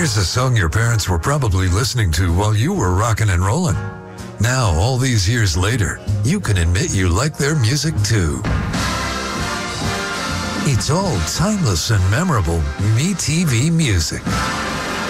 Here's a song your parents were probably listening to while you were rocking and rolling. Now, all these years later, you can admit you like their music too. It's all timeless and memorable MeTV music.